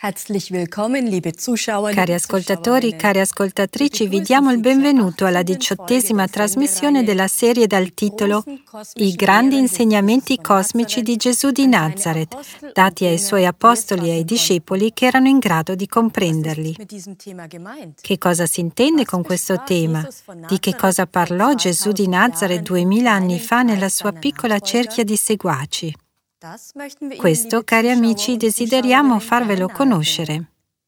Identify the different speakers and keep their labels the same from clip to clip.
Speaker 1: Herzlich willkommen, liebe Zuschauer.
Speaker 2: Cari ascoltatori, cari ascoltatrici, vi diamo il benvenuto alla 18ª trasmissione della serie dal titolo I grandi insegnamenti cosmici di Gesù di Nazaret, dati ai suoi apostoli e ai discepoli che erano in grado di comprenderli. Che cosa si intende con questo tema? Di che cosa parlò Gesù di Nazaret 2000 anni fa nella sua piccola cerchia di seguaci? Questo, cari amici, desideriamo farvelo conoscere.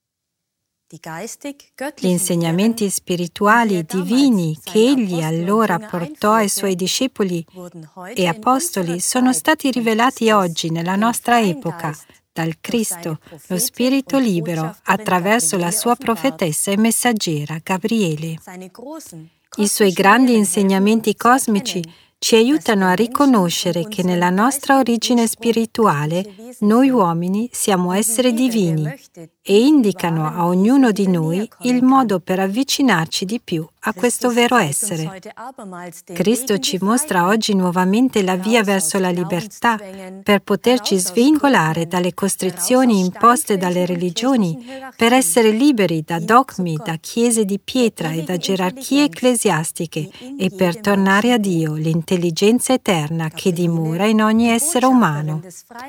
Speaker 2: Gli insegnamenti spirituali divini che egli allora portò ai suoi discepoli e apostoli sono stati rivelati oggi nella nostra epoca dal Cristo, lo Spirito libero, attraverso la sua profetessa e messaggera, Gabriele. I suoi grandi insegnamenti cosmici ci aiutano a riconoscere che nella nostra origine spirituale noi uomini siamo esseri divini e indicano a ognuno di noi il modo per avvicinarci di più a questo vero essere. Cristo ci mostra oggi nuovamente la via verso la libertà per poterci svincolare dalle costrizioni imposte dalle religioni, per essere liberi da dogmi, da chiese di pietra e da gerarchie ecclesiastiche e per tornare a Dio, l'intelligenza eterna che dimora in ogni essere umano.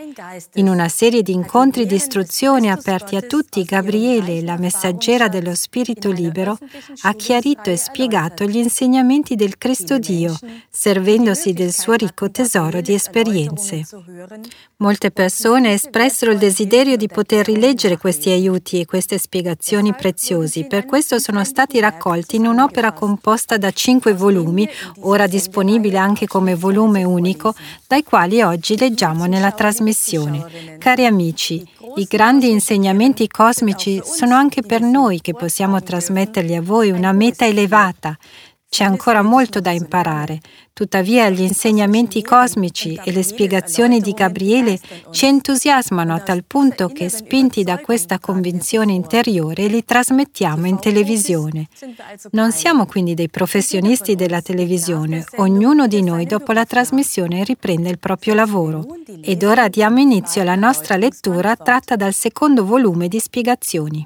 Speaker 2: In una serie di incontri di istruzione aperti a tutti, Gabriele, la messaggera dello Spirito libero, ha chiarito e spiegato gli insegnamenti del Cristo Dio, servendosi del suo ricco tesoro di esperienze. Molte persone espressero il desiderio di poter rileggere questi aiuti e queste spiegazioni preziosi. Per questo sono stati raccolti in un'opera composta da 5 volumi, ora disponibile anche come volume unico, dai quali oggi leggiamo nella trasmissione. Cari amici, i grandi insegnamenti cosmici sono anche per noi che possiamo trasmetterli a voi una meta elevata. C'è ancora molto da imparare. Tuttavia, gli insegnamenti cosmici e le spiegazioni di Gabriele ci entusiasmano a tal punto che, spinti da questa convinzione interiore, li trasmettiamo in televisione. Non siamo quindi dei professionisti della televisione. Ognuno di noi, dopo la trasmissione, riprende il proprio lavoro. Ed ora diamo inizio alla nostra lettura tratta dal secondo volume di spiegazioni.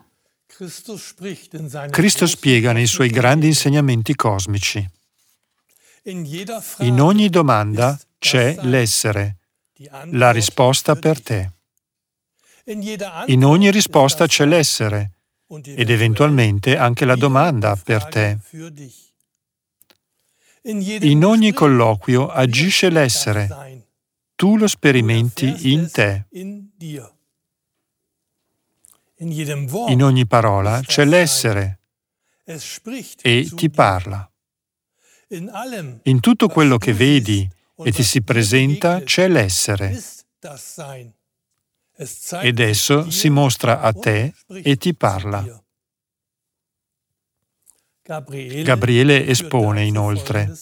Speaker 3: Cristo spiega nei suoi grandi insegnamenti cosmici. In ogni domanda c'è l'essere, la risposta per te. In ogni risposta c'è l'essere ed eventualmente anche la domanda per te. In ogni colloquio agisce l'essere, tu lo sperimenti in te. In ogni parola c'è l'essere e ti parla. In tutto quello che vedi e ti si presenta c'è l'essere ed esso si mostra a te e ti parla. Gabriele espone inoltre: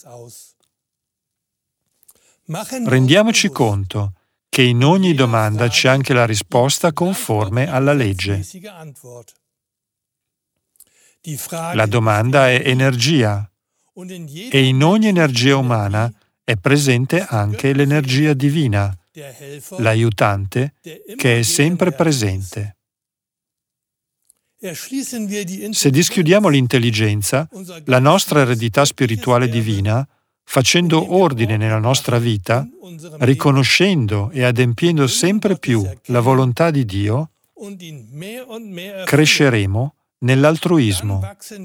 Speaker 3: rendiamoci conto che in ogni domanda c'è anche la risposta conforme alla legge. La domanda è energia e in ogni energia umana è presente anche l'energia divina, l'aiutante che è sempre presente. Se dischiudiamo l'intelligenza, la nostra eredità spirituale divina, facendo ordine nella nostra vita, riconoscendo e adempiendo sempre più la volontà di Dio, cresceremo nell'altruismo,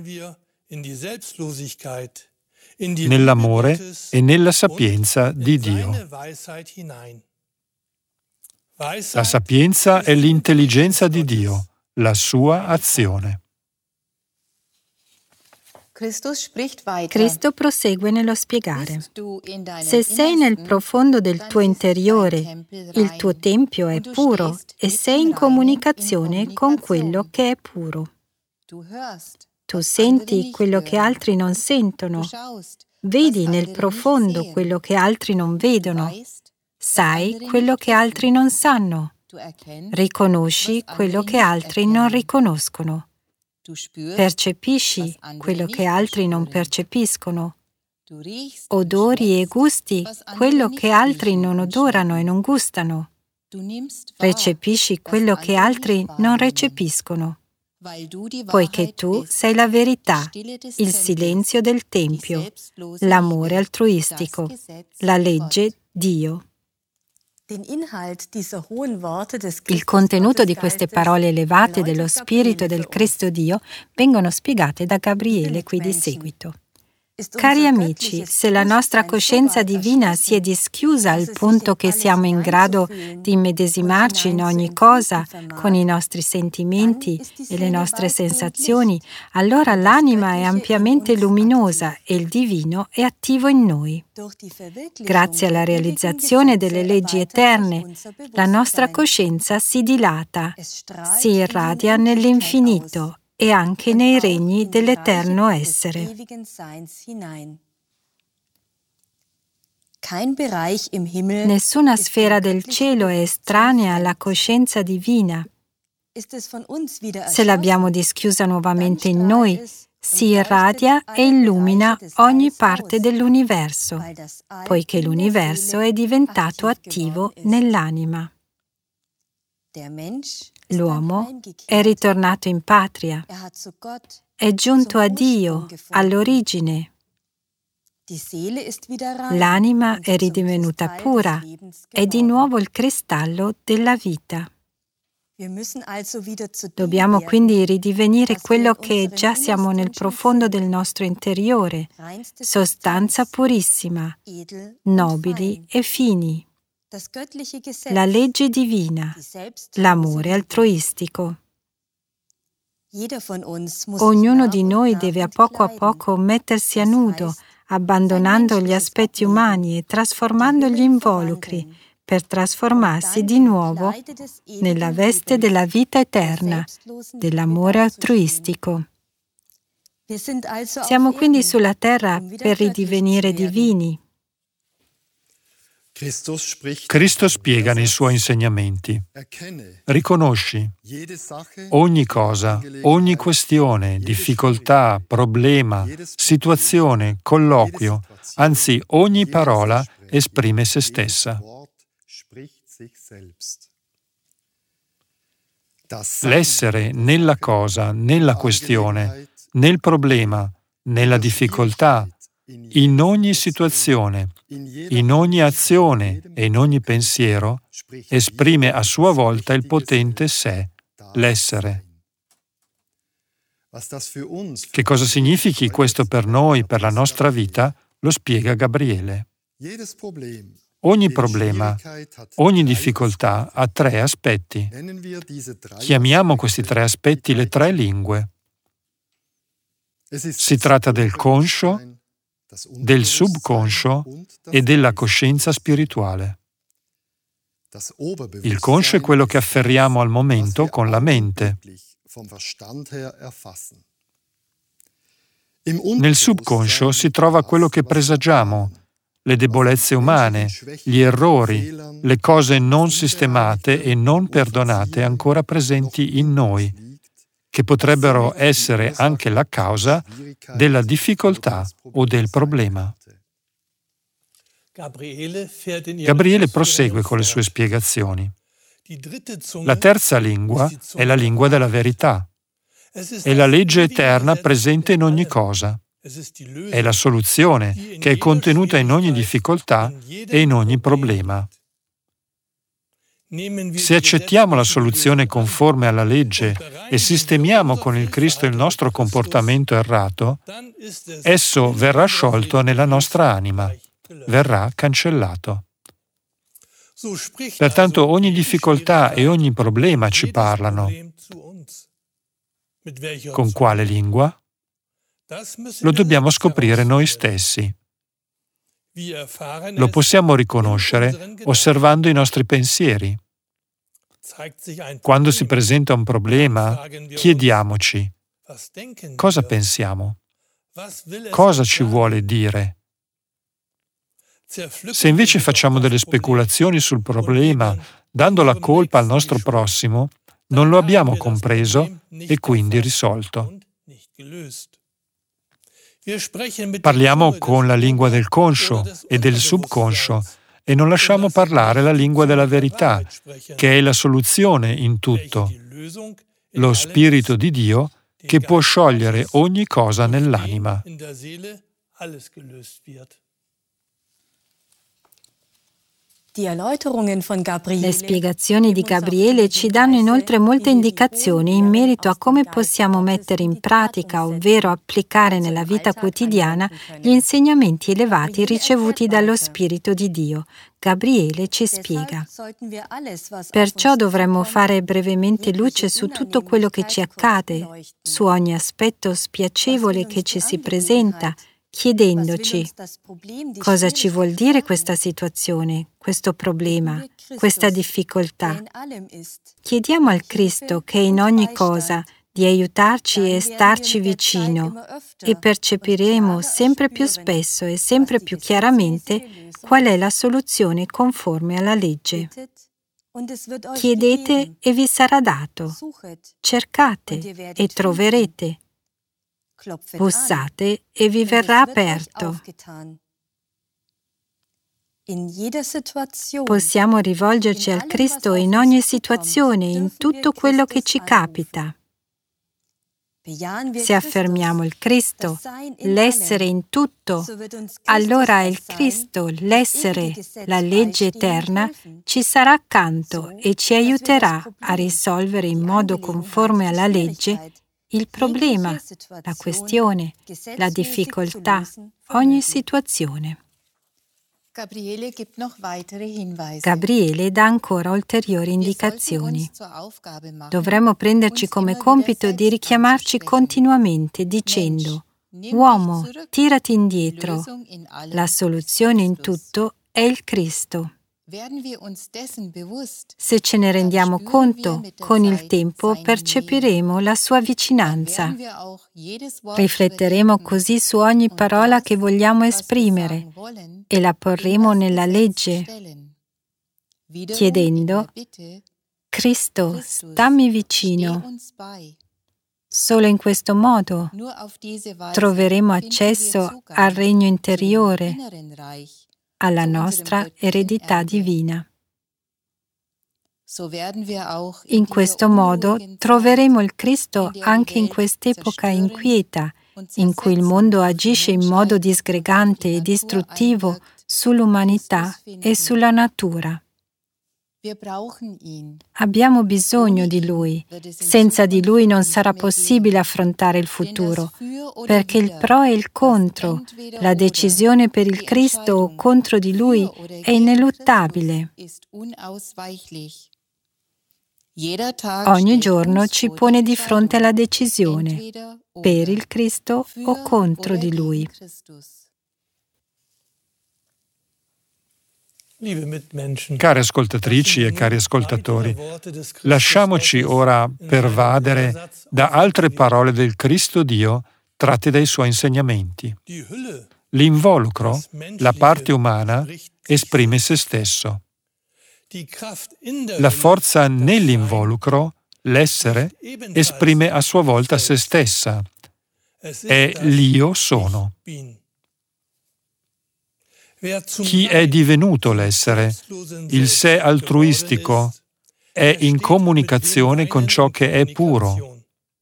Speaker 3: nell'amore e nella sapienza di Dio. La sapienza è l'intelligenza di Dio, la sua azione.
Speaker 2: Cristo prosegue nello spiegare: se sei nel profondo del tuo interiore, il tuo tempio è puro e sei in comunicazione con quello che è puro. Tu senti quello che altri non sentono, vedi nel profondo quello che altri non vedono, sai quello che altri non sanno, riconosci quello che altri non riconoscono. Percepisci quello che altri non percepiscono. Odori e gusti quello che altri non odorano e non gustano. Recepisci quello che altri non recepiscono, poiché tu sei la verità, il silenzio del Tempio, l'amore altruistico, la legge Dio. Il contenuto di queste parole elevate dello Spirito del Cristo Dio vengono spiegate da Gabriele qui di seguito. Cari amici, se la nostra coscienza divina si è dischiusa al punto che siamo in grado di immedesimarci in ogni cosa con i nostri sentimenti e le nostre sensazioni, allora l'anima è ampiamente luminosa e il divino è attivo in noi. Grazie alla realizzazione delle leggi eterne, la nostra coscienza si dilata, si irradia nell'infinito e anche nei regni dell'eterno essere. Nessuna sfera del cielo è estranea alla coscienza divina. Se l'abbiamo dischiusa nuovamente in noi, si irradia e illumina ogni parte dell'universo, poiché l'universo è diventato attivo nell'anima. L'uomo è ritornato in patria, è giunto a Dio, all'origine. L'anima è ridivenuta pura, è di nuovo il cristallo della vita. Dobbiamo quindi ridivenire quello che già siamo nel profondo del nostro interiore, sostanza purissima, nobili e fini. La legge divina, l'amore altruistico. Ognuno di noi deve a poco mettersi a nudo, abbandonando gli aspetti umani e trasformando gli involucri, per trasformarsi di nuovo nella veste della vita eterna, dell'amore altruistico. Siamo quindi sulla terra per ridivenire divini.
Speaker 3: Cristo spiega nei suoi insegnamenti: riconosci ogni cosa, ogni questione, difficoltà, problema, situazione, colloquio, anzi ogni parola esprime se stessa. L'essere nella cosa, nella questione, nel problema, nella difficoltà, in ogni situazione, in ogni azione e in ogni pensiero, esprime a sua volta il potente sé, l'essere. Che cosa significhi questo per noi, per la nostra vita, lo spiega Gabriele. Ogni problema, ogni difficoltà ha tre aspetti. Chiamiamo questi tre aspetti le tre lingue. Si tratta del conscio, del subconscio e della coscienza spirituale. Il conscio è quello che afferriamo al momento con la mente. Nel subconscio si trova quello che presagiamo, le debolezze umane, gli errori, le cose non sistemate e non perdonate ancora presenti in noi, che potrebbero essere anche la causa della difficoltà o del problema. Gabriele prosegue con le sue spiegazioni. La terza lingua è la lingua della verità. È la legge eterna presente in ogni cosa. È la soluzione che è contenuta in ogni difficoltà e in ogni problema. Se accettiamo la soluzione conforme alla legge e sistemiamo con il Cristo il nostro comportamento errato, esso verrà sciolto nella nostra anima, verrà cancellato. Pertanto ogni difficoltà e ogni problema ci parlano. Con quale lingua? Lo dobbiamo scoprire noi stessi. Lo possiamo riconoscere osservando i nostri pensieri. Quando si presenta un problema, chiediamoci: cosa pensiamo? Cosa ci vuole dire? Se invece facciamo delle speculazioni sul problema, dando la colpa al nostro prossimo, non lo abbiamo compreso e quindi risolto. Parliamo con la lingua del conscio e del subconscio e non lasciamo parlare la lingua della verità, che è la soluzione in tutto, lo Spirito di Dio che può sciogliere ogni cosa nell'anima.
Speaker 2: Le spiegazioni di Gabriele ci danno inoltre molte indicazioni in merito a come possiamo mettere in pratica, ovvero applicare nella vita quotidiana, gli insegnamenti elevati ricevuti dallo Spirito di Dio. Gabriele ci spiega. Perciò dovremmo fare brevemente luce su tutto quello che ci accade, su ogni aspetto spiacevole che ci si presenta, chiedendoci cosa ci vuol dire questa situazione, questo problema, questa difficoltà. Chiediamo al Cristo che in ogni cosa di aiutarci e starci vicino e percepiremo sempre più spesso e sempre più chiaramente qual è la soluzione conforme alla legge. Chiedete e vi sarà dato, cercate e troverete, bussate e vi verrà aperto. Possiamo rivolgerci al Cristo in ogni situazione, in tutto quello che ci capita. Se affermiamo il Cristo, l'essere in tutto, allora il Cristo, l'essere, la legge eterna, ci sarà accanto e ci aiuterà a risolvere in modo conforme alla legge il problema, la questione, la difficoltà, ogni situazione. Gabriele dà ancora ulteriori indicazioni. Dovremmo prenderci come compito di richiamarci continuamente dicendo: uomo, tirati indietro. La soluzione in tutto è il Cristo. Se ce ne rendiamo conto, con il tempo percepiremo la sua vicinanza. Rifletteremo così su ogni parola che vogliamo esprimere e la porremo nella legge, chiedendo: Cristo, stammi vicino. Solo in questo modo troveremo accesso al regno interiore, alla nostra eredità divina. In questo modo troveremo il Cristo anche in quest'epoca inquieta, in cui il mondo agisce in modo disgregante e distruttivo sull'umanità e sulla natura. Abbiamo bisogno di Lui. Senza di Lui non sarà possibile affrontare il futuro, perché il pro e il contro, la decisione per il Cristo o contro di Lui è ineluttabile. Ogni giorno ci pone di fronte alla decisione, per il Cristo o contro di Lui.
Speaker 3: Care ascoltatrici e cari ascoltatori, lasciamoci ora pervadere da altre parole del Cristo Dio tratte dai suoi insegnamenti. L'involucro, la parte umana, esprime se stesso. La forza nell'involucro, l'essere, esprime a sua volta se stessa. È l'Io sono. Chi è divenuto l'essere, il sé altruistico, è in comunicazione con ciò che è puro.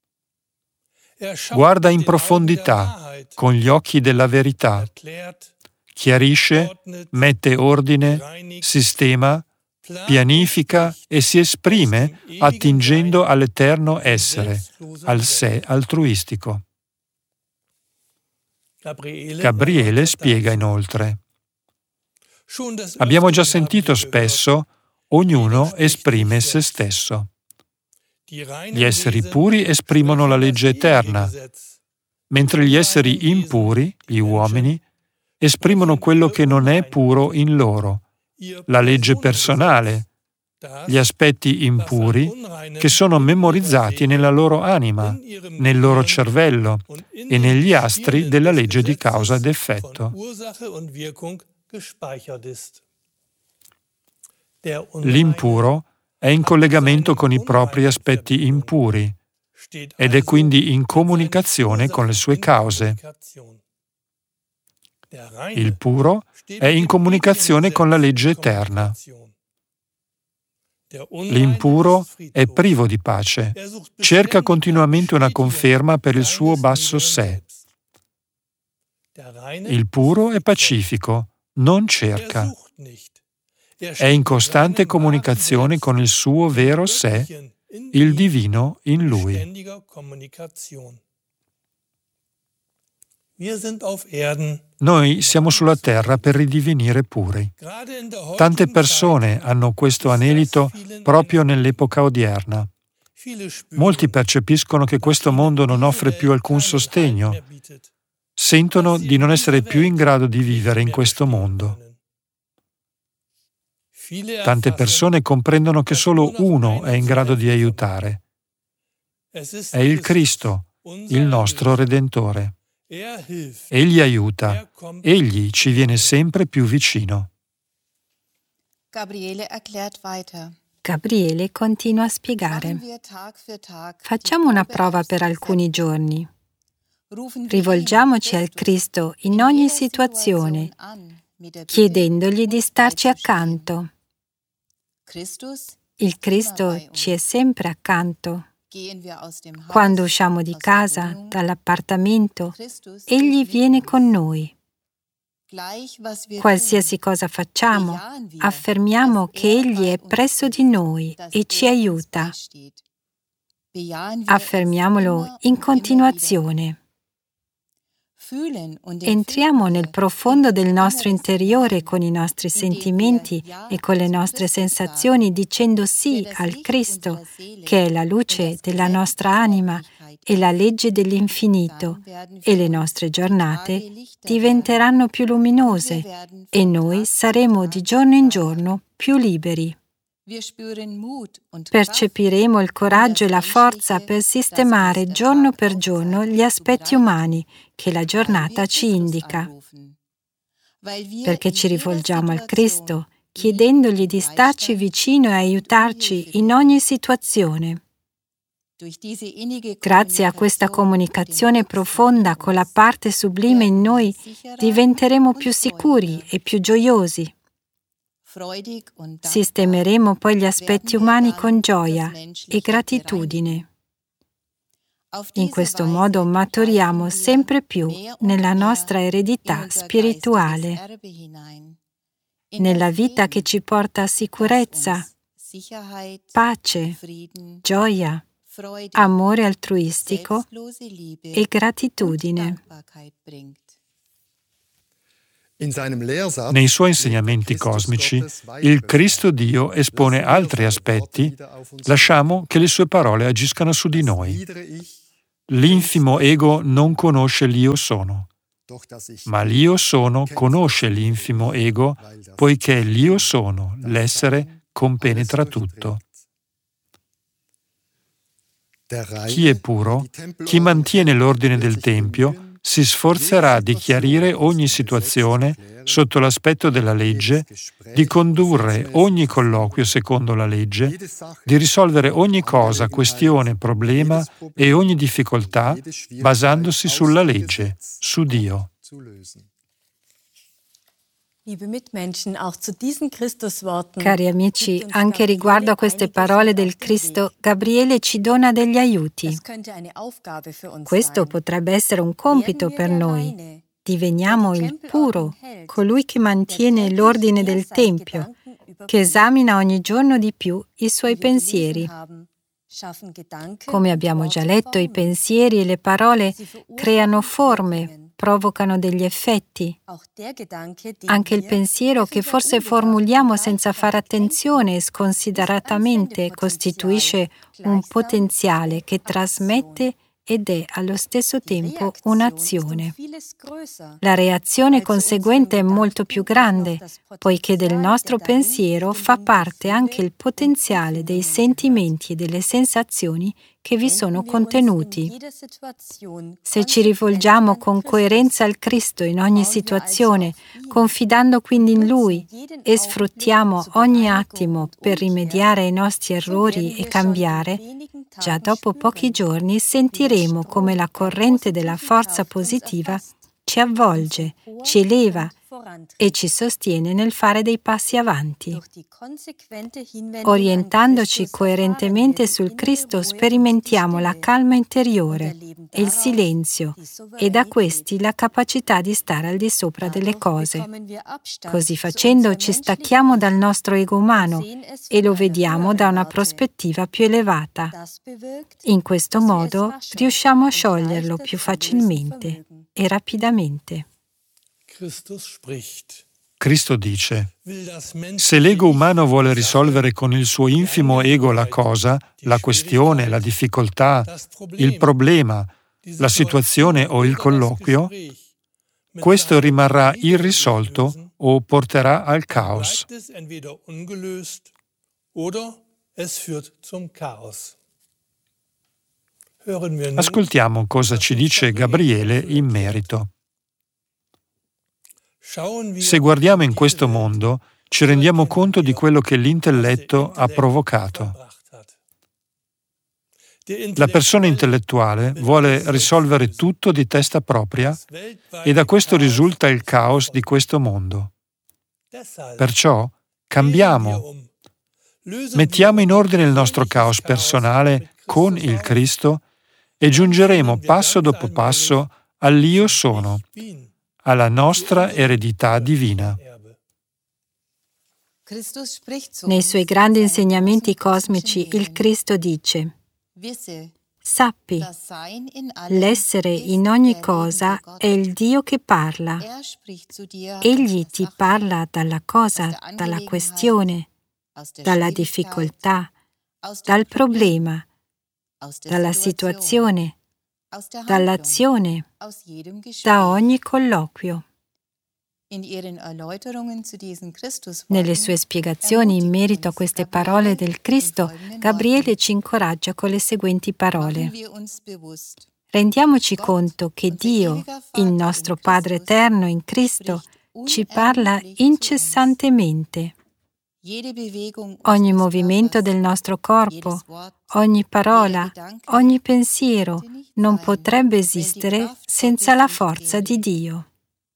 Speaker 3: Guarda in profondità con gli occhi della verità, chiarisce, mette ordine, sistema, pianifica e si esprime attingendo all'eterno essere, al sé altruistico. Gabriele spiega inoltre: abbiamo già sentito spesso, ognuno esprime se stesso. Gli esseri puri esprimono la legge eterna, mentre gli esseri impuri, gli uomini, esprimono quello che non è puro in loro, la legge personale, gli aspetti impuri che sono memorizzati nella loro anima, nel loro cervello e negli astri della legge di causa ed effetto. L'impuro è in collegamento con i propri aspetti impuri ed è quindi in comunicazione con le sue cause. Il puro è in comunicazione con la legge eterna. L'impuro è privo di pace, cerca continuamente una conferma per il suo basso sé. Il puro è pacifico, non cerca. È in costante comunicazione con il suo vero sé, il divino in lui. Noi siamo sulla terra per ridivenire puri. Tante persone hanno questo anelito proprio nell'epoca odierna. Molti percepiscono che questo mondo non offre più alcun sostegno. Sentono di non essere più in grado di vivere in questo mondo. Tante persone comprendono che solo uno è in grado di aiutare. È il Cristo, il nostro Redentore. Egli aiuta, egli ci viene sempre più vicino.
Speaker 2: Gabriele continua a spiegare. Facciamo una prova per alcuni giorni. Rivolgiamoci al Cristo in ogni situazione, chiedendogli di starci accanto. Il Cristo ci è sempre accanto. Quando usciamo di casa, dall'appartamento, Egli viene con noi. Qualsiasi cosa facciamo, affermiamo che Egli è presso di noi e ci aiuta. Affermiamolo in continuazione. Entriamo nel profondo del nostro interiore con i nostri sentimenti e con le nostre sensazioni dicendo sì al Cristo, che è la luce della nostra anima e la legge dell'infinito, e le nostre giornate diventeranno più luminose e noi saremo di giorno in giorno più liberi. Percepiremo il coraggio e la forza per sistemare giorno per giorno gli aspetti umani che la giornata ci indica, perché ci rivolgiamo al Cristo chiedendogli di starci vicino e aiutarci in ogni situazione. Grazie a questa comunicazione profonda con la parte sublime in noi, diventeremo più sicuri e più gioiosi. Sistemeremo poi gli aspetti umani con gioia e gratitudine. In questo modo maturiamo sempre più nella nostra eredità spirituale, nella vita che ci porta sicurezza, pace, gioia, amore altruistico e gratitudine.
Speaker 3: Nei suoi insegnamenti cosmici, il Cristo Dio espone altri aspetti, lasciamo che le sue parole agiscano su di noi. L'infimo ego non conosce l'Io sono, ma l'Io sono conosce l'infimo ego, poiché l'Io sono, l'essere, compenetra tutto. Chi è puro, chi mantiene l'ordine del Tempio, si sforzerà di chiarire ogni situazione sotto l'aspetto della legge, di condurre ogni colloquio secondo la legge, di risolvere ogni cosa, questione, problema e ogni difficoltà basandosi sulla legge, su Dio.
Speaker 2: Cari amici, anche riguardo a queste parole del Cristo, Gabriele ci dona degli aiuti. Questo potrebbe essere un compito per noi. Diveniamo il puro, colui che mantiene l'ordine del Tempio, che esamina ogni giorno di più i suoi pensieri. Come abbiamo già letto, i pensieri e le parole creano forme, provocano degli effetti. Anche il pensiero che forse formuliamo senza fare attenzione e sconsideratamente costituisce un potenziale che trasmette ed è allo stesso tempo un'azione. La reazione conseguente è molto più grande, poiché del nostro pensiero fa parte anche il potenziale dei sentimenti e delle sensazioni che vi sono contenuti. Se ci rivolgiamo con coerenza al Cristo in ogni situazione, confidando quindi in Lui e sfruttiamo ogni attimo per rimediare ai nostri errori e cambiare, già dopo pochi giorni sentiremo come la corrente della forza positiva ci avvolge, ci eleva e ci sostiene nel fare dei passi avanti. Orientandoci coerentemente sul Cristo sperimentiamo la calma interiore e il silenzio e da questi la capacità di stare al di sopra delle cose. Così facendo ci stacchiamo dal nostro ego umano e lo vediamo da una prospettiva più elevata. In questo modo riusciamo a scioglierlo più facilmente e rapidamente.
Speaker 3: Cristo dice: se l'ego umano vuole risolvere con il suo infimo ego la cosa, la questione, la difficoltà, il problema, la situazione o il colloquio, questo rimarrà irrisolto o porterà al caos. Ascoltiamo cosa ci dice Gabriele in merito. Se guardiamo in questo mondo, ci rendiamo conto di quello che l'intelletto ha provocato. La persona intellettuale vuole risolvere tutto di testa propria e da questo risulta il caos di questo mondo. Perciò cambiamo. Mettiamo in ordine il nostro caos personale con il Cristo e giungeremo passo dopo passo all'Io sono, alla nostra eredità divina.
Speaker 2: Nei suoi grandi insegnamenti cosmici, il Cristo dice: sappi, l'essere in ogni cosa è il Dio che parla. Egli ti parla dalla cosa, dalla questione, dalla difficoltà, dal problema, dalla situazione, dall'azione, da ogni colloquio. Nelle sue spiegazioni in merito a queste parole del Cristo, Gabriele ci incoraggia con le seguenti parole. Rendiamoci conto che Dio, il nostro Padre eterno in Cristo, ci parla incessantemente. Ogni movimento del nostro corpo, ogni parola, ogni pensiero non potrebbe esistere senza la forza di Dio.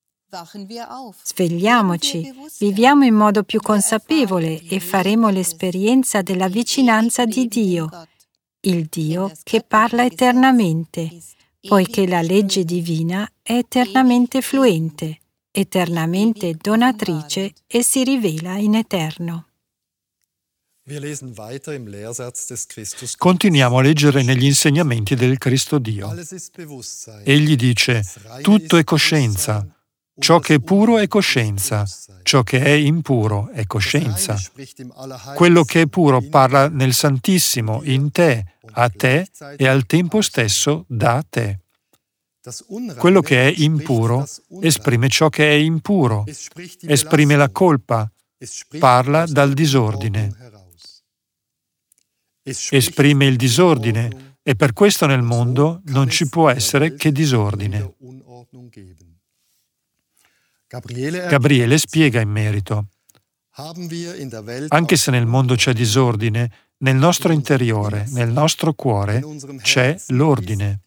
Speaker 2: Svegliamoci, viviamo in modo più consapevole e faremo l'esperienza della vicinanza di Dio, il Dio che parla eternamente, poiché la legge divina è eternamente fluente, eternamente donatrice e si rivela in eterno.
Speaker 3: Continuiamo a leggere negli insegnamenti del Cristo Dio. Egli dice: tutto è coscienza. Ciò che è puro è coscienza. Ciò che è impuro è coscienza. Quello che è puro parla nel Santissimo, in te, a te e al tempo stesso da te. Quello che è impuro esprime ciò che è impuro, esprime la colpa, parla dal disordine. Esprime il disordine e per questo nel mondo non ci può essere che disordine. Gabriele spiega in merito: anche se nel mondo c'è disordine, nel nostro interiore, nel nostro cuore, c'è l'ordine.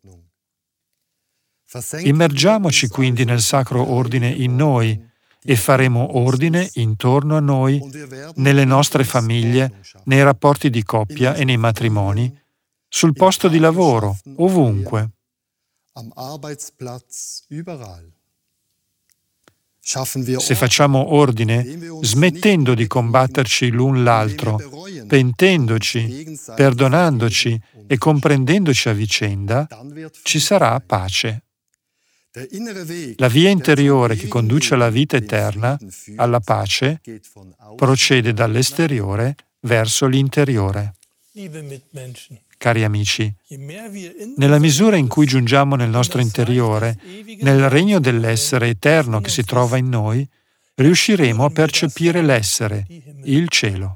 Speaker 3: Immergiamoci quindi nel sacro ordine in noi e faremo ordine intorno a noi, nelle nostre famiglie, nei rapporti di coppia e nei matrimoni, sul posto di lavoro, ovunque. Se facciamo ordine, smettendo di combatterci l'un l'altro, pentendoci, perdonandoci e comprendendoci a vicenda, ci sarà pace. La via interiore che conduce alla vita eterna, alla pace, procede dall'esteriore verso l'interiore. Cari amici, nella misura in cui giungiamo nel nostro interiore, nel regno dell'essere eterno che si trova in noi, riusciremo a percepire l'essere, il cielo.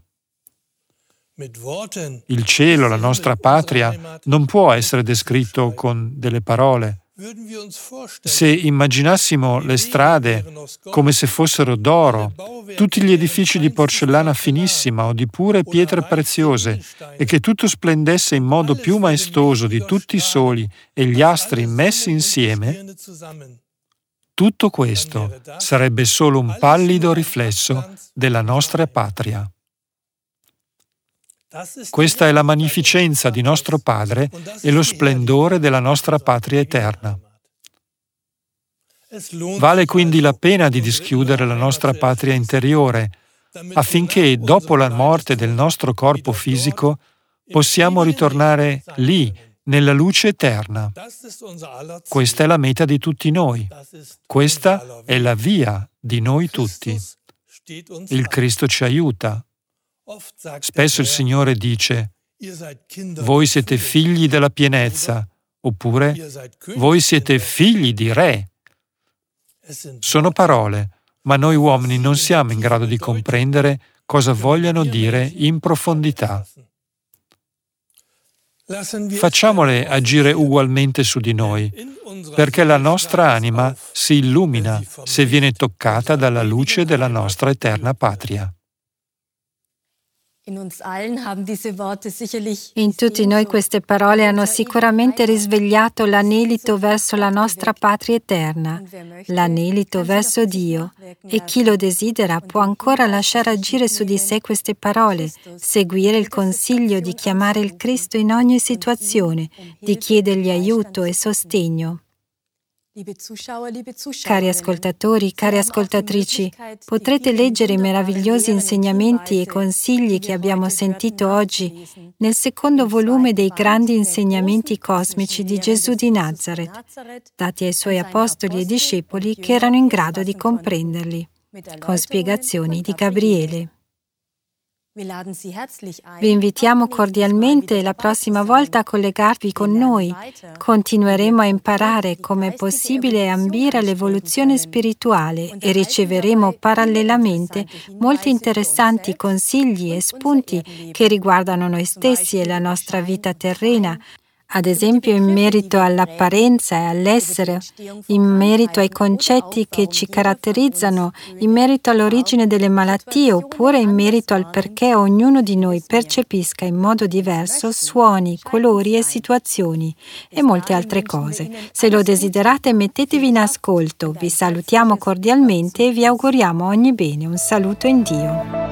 Speaker 3: Il cielo, la nostra patria, non può essere descritto con delle parole. Se immaginassimo le strade come se fossero d'oro, tutti gli edifici di porcellana finissima o di pure pietre preziose, e che tutto splendesse in modo più maestoso di tutti i soli e gli astri messi insieme, Tutto questo sarebbe solo un pallido riflesso della nostra patria. Questa è la magnificenza di nostro Padre e lo splendore della nostra patria eterna. Vale quindi la pena di dischiudere la nostra patria interiore, affinché dopo la morte del nostro corpo fisico possiamo ritornare lì, nella luce eterna. Questa è la meta di tutti noi. Questa è la via di noi tutti. Il Cristo ci aiuta. Spesso il Signore dice: voi siete figli della pienezza, oppure voi siete figli di re. Sono parole, ma noi uomini non siamo in grado di comprendere cosa vogliano dire in profondità. Facciamole agire ugualmente su di noi, perché la nostra anima si illumina se viene toccata dalla luce della nostra eterna patria.
Speaker 2: In tutti noi queste parole hanno sicuramente risvegliato l'anelito verso la nostra patria eterna, l'anelito verso Dio, e chi lo desidera può ancora lasciare agire su di sé queste parole, seguire il consiglio di chiamare il Cristo in ogni situazione, di chiedergli aiuto e sostegno. Cari ascoltatori, cari ascoltatrici, potrete leggere i meravigliosi insegnamenti e consigli che abbiamo sentito oggi nel secondo volume dei grandi insegnamenti cosmici di Gesù di Nazaret, dati ai suoi apostoli e discepoli che erano in grado di comprenderli, con spiegazioni di Gabriele. Vi invitiamo cordialmente la prossima volta a collegarvi con noi. Continueremo a imparare come è possibile ambire all'evoluzione spirituale e riceveremo parallelamente molti interessanti consigli e spunti che riguardano noi stessi e la nostra vita terrena, ad esempio in merito all'apparenza e all'essere, in merito ai concetti che ci caratterizzano, in merito all'origine delle malattie, oppure in merito al perché ognuno di noi percepisca in modo diverso suoni, colori e situazioni, e molte altre cose. Se lo desiderate, mettetevi in ascolto. Vi salutiamo cordialmente e vi auguriamo ogni bene. Un saluto in Dio.